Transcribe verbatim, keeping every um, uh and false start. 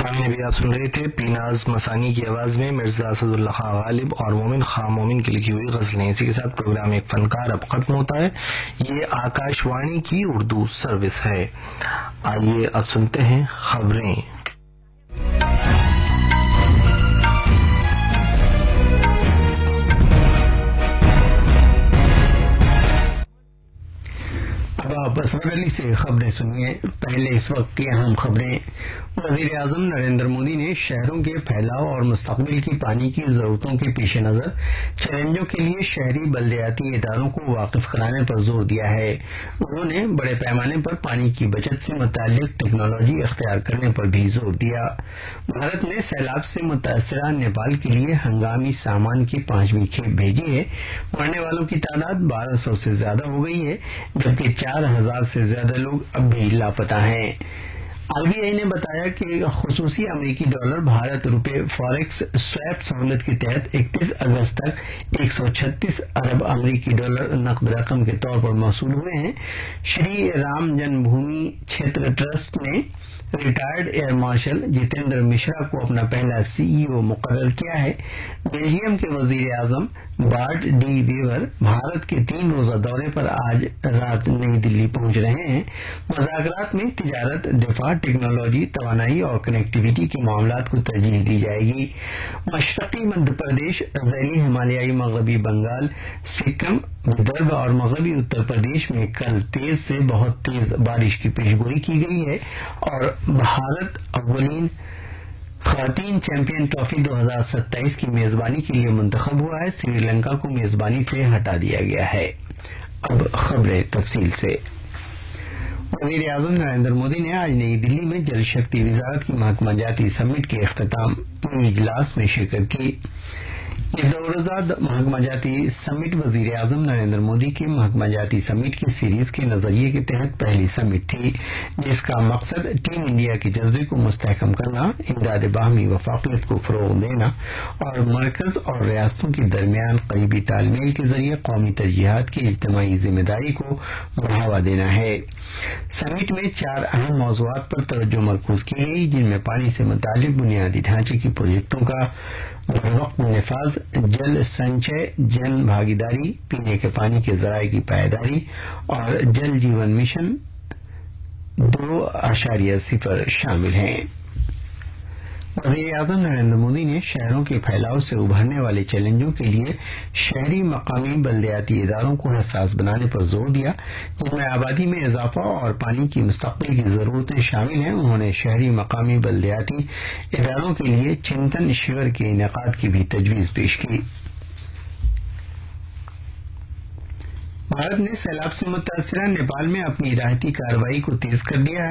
ابھی ابھی آپ سن رہے تھے پیناز مسانی کی آواز میں مرزا اسد اللہ خان غالب اور مومن خان مومن کی لکھی ہوئی غزلیں. اسی کے ساتھ پروگرام ایک فنکار اب ختم ہوتا ہے. یہ آکاش وانی کی اردو سروس ہے. آئیے اب سنتے ہیں خبریں. اب آپ اسود علی سے خبریں سنیے. پہلے اس وقت کی اہم خبریں. وزیر اعظم نریندر مودی نے شہروں کے پھیلاؤ اور مستقبل کی پانی کی ضرورتوں کے پیش نظر چیلنجوں کے لیے شہری بلدیاتی اداروں کو واقف کرانے پر زور دیا ہے. انہوں نے بڑے پیمانے پر پانی کی بچت سے متعلق ٹیکنالوجی اختیار کرنے پر بھی زور دیا. بھارت نے سیلاب سے متاثرہ نیپال کے لیے ہنگامی سامان کی پانچویں کھیپ بھیجی ہے. مرنے والوں کی تعداد بارہ سو سے زیادہ ہو گئی ہے جبکہ چار ہزار سے زیادہ لوگ اب بھی لاپتہ ہیں. آر بی آئی نے بتایا کہ خصوصی امریکی ڈالر بھارت روپے فاریکس سویپ سہولت کے تحت اکتیس اگست تک ایک سو چھتیس ارب امریکی ڈالر نقد رقم کے طور پر موصول ہوئے ہیں. شری رام جنم بھومی چھیتر ٹرسٹ نے retired air marshal Jitendra Mishra کو اپنا پہلا سی ای او مقرر کیا ہے. بیلجیم کے وزیر اعظم بارٹ ڈی ویور بھارت کے تین روزہ دورے پر آج رات نئی دلی پہنچ رہے ہیں. مذاکرات میں تجارت، دفاع، ٹیکنالوجی، توانائی اور کنیکٹیویٹی کے معاملات کو ترجیح دی جائے گی. مشرقی مدھیہ پردیش، ذیلی ہمالیائی مغربی بنگال، سکم، ودربھ اور مغربی اتر پردیش میں کل تیز سے بہت تیز بارش کی پیشگوئی کی گئی ہے اور بھارت اولین خواتین چیمپئن ٹرافی دو ہزار ستائیس کی میزبانی کے لیے منتخب ہوا ہے. سری لنکا کو میزبانی سے ہٹا دیا گیا ہے. اب خبریں تفصیل سے. وزیر اعظم نریندر مودی نے آج نئی دلی میں جل شکتی وزارت کی محکمہ جاتی سمٹ کے اختتامی اجلاس میں شرکت کی. یہ دو روزہ محکمہ جاتی سمٹ وزیر اعظم نریندر مودی کے محکمہ جاتی سمٹ کی سیریز کے نظریے کے تحت پہلی سمٹ تھی جس کا مقصد ٹیم انڈیا کے جذبے کو مستحکم کرنا، امداد باہمی وفاقیت کو فروغ دینا اور مرکز اور ریاستوں کے درمیان قریبی تال میل کے ذریعے قومی ترجیحات کی اجتماعی ذمہ داری کو بڑھاوا دینا ہے. سمٹ میں چار اہم موضوعات پر توجہ مرکوز کی گئی جن میں پانی سے متعلق بنیادی ڈھانچے کے پروجیکٹوں کا بروقت نفاذ، جل سنچے جن بھاگیداری، پینے کے پانی کے ذرائع کی پائیداری اور جل جیون مشن دو اشاریہ صفر شامل ہیں. وزیر اعظم نریندر مودی نے شہروں کے پھیلاؤ سے ابھرنے والے چیلنجوں کے لیے شہری مقامی بلدیاتی اداروں کو حساس بنانے پر زور دیا جن میں آبادی میں اضافہ اور پانی کی مستقبل کی ضرورتیں شامل ہیں. انہوں نے شہری مقامی بلدیاتی اداروں کے لیے چنتن شیور کے انعقاد کی بھی تجویز پیش کی. بھارت نے سیلاب سے متاثرہ نیپال میں اپنی راحتی کارروائی کو تیز کر دیا ہے.